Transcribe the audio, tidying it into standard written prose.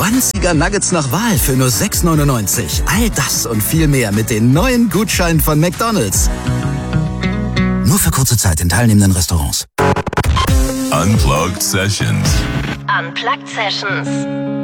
20er Nuggets nach Wahl für nur 6,99. All das und viel mehr mit den neuen Gutscheinen von McDonald's. Nur für kurze Zeit in teilnehmenden Restaurants. Unplugged Sessions. Unplugged Sessions.